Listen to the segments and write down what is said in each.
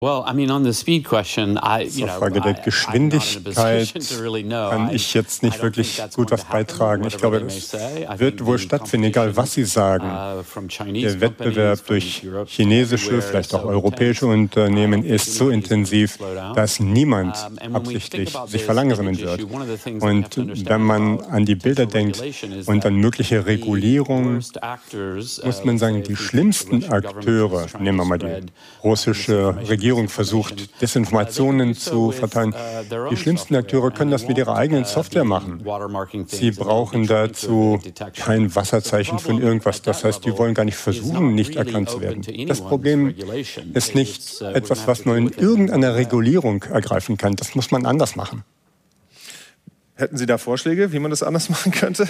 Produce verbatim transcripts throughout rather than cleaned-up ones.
Zur Frage der Geschwindigkeit kann ich jetzt nicht wirklich gut was beitragen. Ich glaube, das wird wohl stattfinden, egal was Sie sagen. Der Wettbewerb durch chinesische, vielleicht auch europäische Unternehmen ist so intensiv, dass niemand absichtlich sich verlangsamen wird. Und wenn man an die Bilder denkt und an mögliche Regulierung, muss man sagen, die schlimmsten Akteure, nehmen wir mal die russische Regierung, versucht, Desinformationen zu verteilen. Die schlimmsten Akteure können das mit ihrer eigenen Software machen. Sie brauchen dazu kein Wasserzeichen von irgendwas. Das heißt, die wollen gar nicht versuchen, nicht erkannt zu werden. Das Problem ist nicht etwas, was man in irgendeiner Regulierung ergreifen kann. Das muss man anders machen. Hätten Sie da Vorschläge, wie man das anders machen könnte?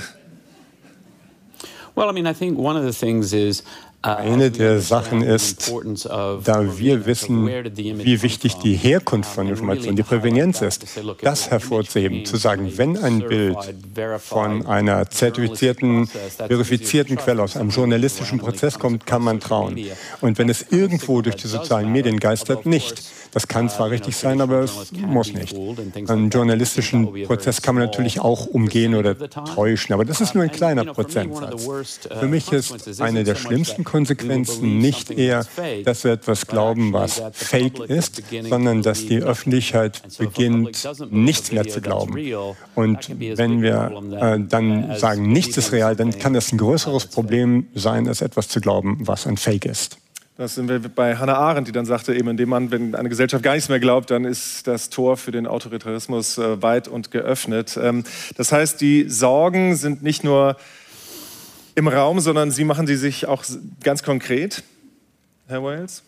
Well, I mean, I think one of the things is Eine der Sachen ist, da wir wissen, wie wichtig die Herkunft von Informationen, die Prävenienz ist, das hervorzuheben, zu sagen, wenn ein Bild von einer zertifizierten, verifizierten Quelle aus einem journalistischen Prozess kommt, kann man trauen. Und wenn es irgendwo durch die sozialen Medien geistert, nicht. Das kann zwar richtig sein, aber es muss nicht. Einen journalistischen Prozess kann man natürlich auch umgehen oder täuschen, aber das ist nur ein kleiner Prozentsatz. Für mich ist eine der schlimmsten Konsequenzen nicht eher, dass wir etwas glauben, was fake ist, sondern dass die Öffentlichkeit beginnt, nichts mehr zu glauben. Und wenn wir äh, dann sagen, nichts ist real, dann kann das ein größeres Problem sein, als etwas zu glauben, was ein Fake ist. Das sind wir bei Hannah Arendt, die dann sagte, eben in dem Mann, wenn eine Gesellschaft gar nichts mehr glaubt, dann ist das Tor für den Autoritarismus äh, weit und geöffnet. Ähm, das heißt, die Sorgen sind nicht nur im Raum, sondern Sie machen sie sich auch ganz konkret, Herr Wales?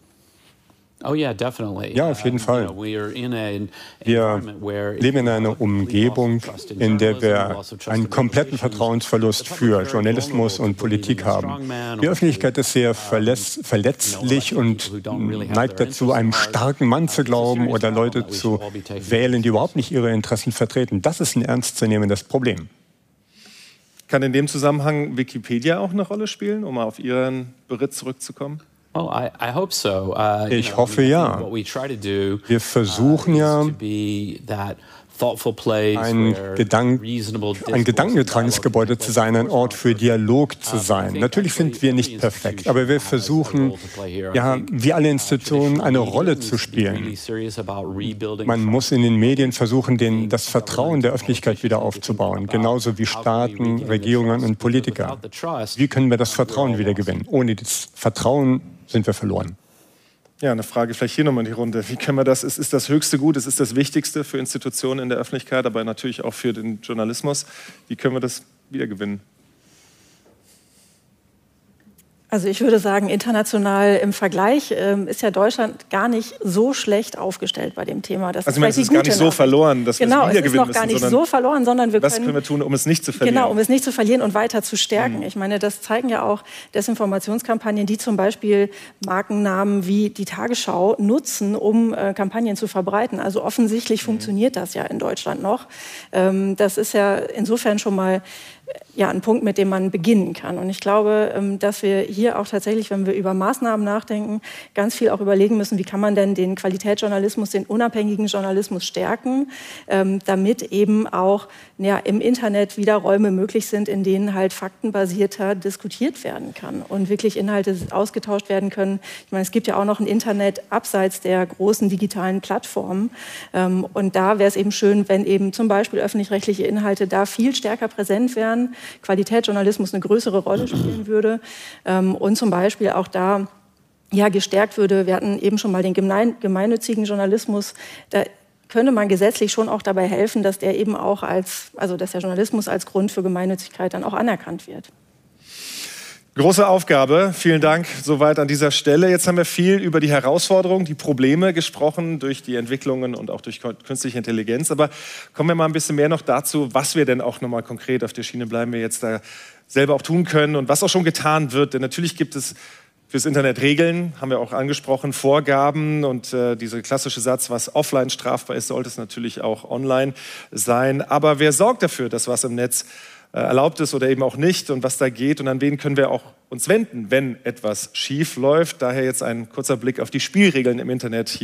Ja, auf jeden Fall. Wir leben in einer Umgebung, in der wir einen kompletten Vertrauensverlust für Journalismus und Politik haben. Die Öffentlichkeit ist sehr verletz verletzlich und neigt dazu, einem starken Mann zu glauben oder Leute zu wählen, die überhaupt nicht ihre Interessen vertreten. Das ist ein ernstzunehmendes Problem. Kann in dem Zusammenhang Wikipedia auch eine Rolle spielen, um mal auf Ihren Bericht zurückzukommen? Ich hoffe ja. Wir versuchen ja, ein, Gedank ein gedankengetragenes Gebäude zu sein, ein Ort für Dialog zu sein. Natürlich sind wir nicht perfekt, aber wir versuchen, ja, wie alle Institutionen, eine Rolle zu spielen. Man muss in den Medien versuchen, den, das Vertrauen der Öffentlichkeit wieder aufzubauen, genauso wie Staaten, Regierungen und Politiker. Wie können wir das Vertrauen wieder gewinnen? Ohne das Vertrauen sind wir verloren. Ja, eine Frage vielleicht hier nochmal in die Runde. Wie können wir das, es ist das höchste Gut, es ist das Wichtigste für Institutionen in der Öffentlichkeit, aber natürlich auch für den Journalismus. Wie können wir das wiedergewinnen? Also ich würde sagen, international im Vergleich ähm, ist ja Deutschland gar nicht so schlecht aufgestellt bei dem Thema. Das also ich meine, es ist gar nicht so verloren, dass wir genau, es wiedergewinnen müssen. Genau, es ist noch gar nicht so verloren, sondern wir was können... Was können wir tun, um es nicht zu verlieren? Genau, um es nicht zu verlieren und weiter zu stärken. Mhm. Ich meine, das zeigen ja auch Desinformationskampagnen, die zum Beispiel Markennamen wie die Tagesschau nutzen, um äh, Kampagnen zu verbreiten. Also offensichtlich mhm. funktioniert das ja in Deutschland noch. Ähm, das ist ja insofern schon mal ja, ein Punkt, mit dem man beginnen kann. Und ich glaube, dass wir hier auch tatsächlich, wenn wir über Maßnahmen nachdenken, ganz viel auch überlegen müssen, wie kann man denn den Qualitätsjournalismus, den unabhängigen Journalismus stärken, damit eben auch ja, im Internet wieder Räume möglich sind, in denen halt faktenbasierter diskutiert werden kann und wirklich Inhalte ausgetauscht werden können. Ich meine, es gibt ja auch noch ein Internet abseits der großen digitalen Plattformen. Und da wäre es eben schön, wenn eben zum Beispiel öffentlich-rechtliche Inhalte da viel stärker präsent wären, Qualitätsjournalismus eine größere Rolle spielen würde ähm, und zum Beispiel auch da ja, gestärkt würde. Wir hatten eben schon mal den gemein gemeinnützigen Journalismus. Da könnte man gesetzlich schon auch dabei helfen, dass der eben auch als, also dass der Journalismus als Grund für Gemeinnützigkeit dann auch anerkannt wird. Große Aufgabe. Vielen Dank soweit an dieser Stelle. Jetzt haben wir viel über die Herausforderungen, die Probleme gesprochen durch die Entwicklungen und auch durch künstliche Intelligenz. Aber kommen wir mal ein bisschen mehr noch dazu, was wir denn auch nochmal konkret auf der Schiene bleiben wir jetzt da selber auch tun können und was auch schon getan wird. Denn natürlich gibt es fürs Internet Regeln, haben wir auch angesprochen, Vorgaben und äh, dieser klassische Satz, was offline strafbar ist, sollte es natürlich auch online sein. Aber wer sorgt dafür, dass was im Netz erlaubt ist oder eben auch nicht und was da geht und an wen können wir auch uns wenden, wenn etwas schief läuft. Daher jetzt ein kurzer Blick auf die Spielregeln im Internet hier.